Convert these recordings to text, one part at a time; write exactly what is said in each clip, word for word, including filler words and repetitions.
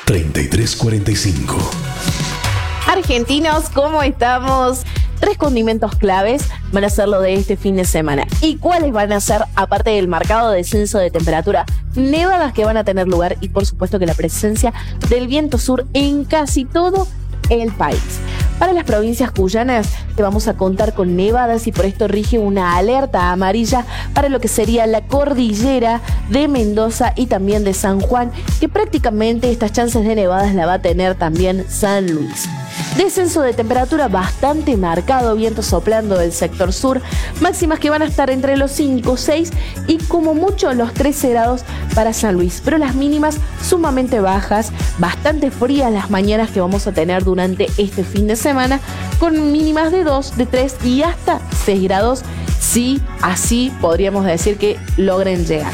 treinta y tres cuarenta y cinco. Argentinos, ¿cómo estamos? Tres condimentos claves van a ser lo de este fin de semana. ¿Y cuáles van a ser, aparte del marcado descenso de temperatura, nevadas que van a tener lugar y por supuesto que la presencia del viento sur en casi todo el país? Para las provincias cuyanas te vamos a contar con nevadas y por esto rige una alerta amarilla para lo que sería la cordillera de Mendoza y también de San Juan, que prácticamente estas chances de nevadas la va a tener también San Luis. Descenso de temperatura bastante marcado, viento soplando del sector sur, máximas que van a estar entre los cinco, seis y como mucho los trece grados para San Luis, pero las mínimas sumamente bajas, bastante frías las mañanas que vamos a tener durante este fin de semana, con mínimas de dos, de tres y hasta seis grados, si así podríamos decir que logren llegar.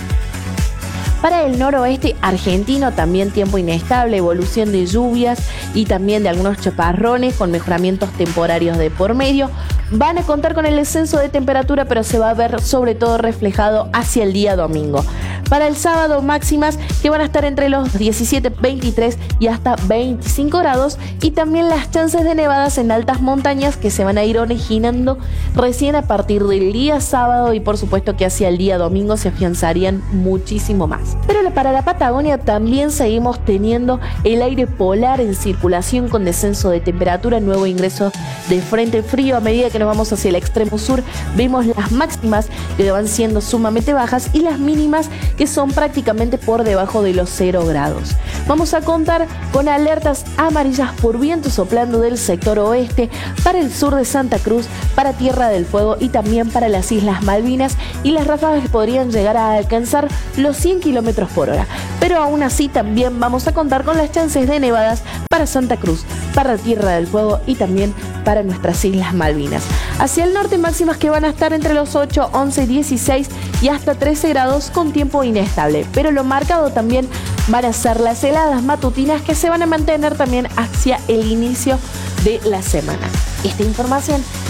Para el noroeste argentino también tiempo inestable, evolución de lluvias y también de algunos chaparrones con mejoramientos temporarios de por medio. Van a contar con el descenso de temperatura, pero se va a ver sobre todo reflejado hacia el día domingo. Para el sábado máximas que van a estar entre los diecisiete, veintitrés y hasta veinticinco grados y también las chances de nevadas en altas montañas que se van a ir originando recién a partir del día sábado y por supuesto que hacia el día domingo se afianzarían muchísimo más. Pero para la Patagonia también seguimos teniendo el aire polar en circulación con descenso de temperatura, nuevo ingreso de frente frío. A medida que nos vamos hacia el extremo sur vemos las máximas que van siendo sumamente bajas y las mínimas que son prácticamente por debajo de los cero grados. Vamos a contar con alertas amarillas por viento soplando del sector oeste para el sur de Santa Cruz, para Tierra del Fuego y también para las Islas Malvinas, y las ráfagas que podrían llegar a alcanzar los cien kilómetros por hora. Pero aún así también vamos a contar con las chances de nevadas para Santa Cruz, para Tierra del Fuego y también para nuestras Islas Malvinas. Hacia el norte máximas que van a estar entre los ocho, once, dieciséis y hasta trece grados con tiempo inestable. Pero lo marcado también van a ser las heladas matutinas que se van a mantener también hacia el inicio de la semana. Esta información